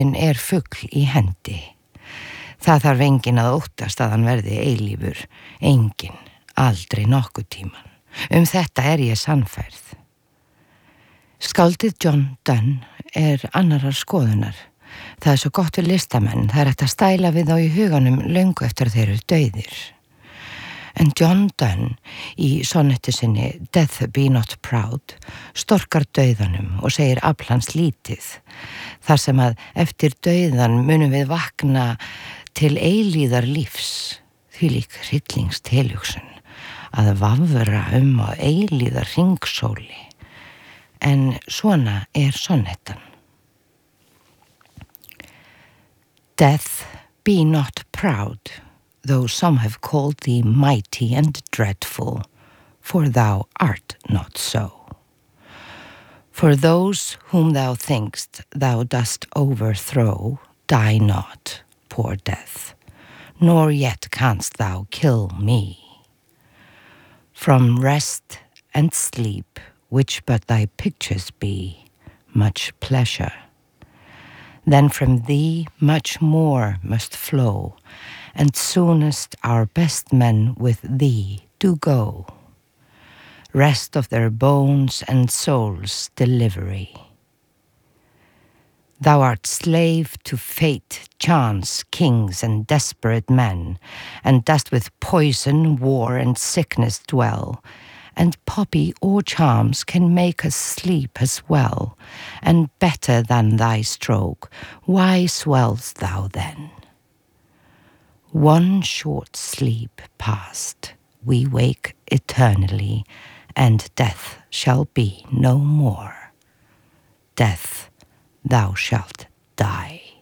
Fugl í hendi. Það þarf enginn að óttast að hann verði eilífur, enginn, aldrei nokkuð tíman. Þetta ég sannfærð. Skáldið John Donne annarar skoðunar. Það svo gott við listamenn, það hægt að stæla við þá í huganum löngu eftir að þeir eru dauðir. En John Donne í sonnetu sinni Death Be Not Proud storkar dauðanum og segir aflans lítið, þar sem að eftir dauðan munum við vakna til eilíðar lífs, þvílík hryllingstilhugsun, að vafra á eilíðar hringsóli. En svona sonnettan. Death, be not proud, though some have called thee mighty and dreadful, for thou art not so. For those whom thou thinkst thou dost overthrow, die not, poor death, nor yet canst thou kill me. From rest and sleep, which but thy pictures be, much pleasure. Then from thee much more must flow, and soonest our best men with thee do go. Rest of their bones and souls delivery. Thou art slave to fate, chance, kings, and desperate men, and dost with poison, war, and sickness dwell, and poppy or charms can make us sleep as well, and better than thy stroke, why swell'st thou then? One short sleep past, we wake eternally, and death shall be no more. Death, thou shalt die.